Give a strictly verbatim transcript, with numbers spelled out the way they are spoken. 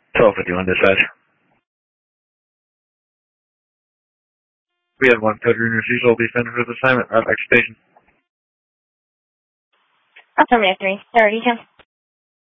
twelve fifty-one dispatch. We had one code room refusal. Will be sent for this assignment. Route back to station. Affirmative three. Thirty,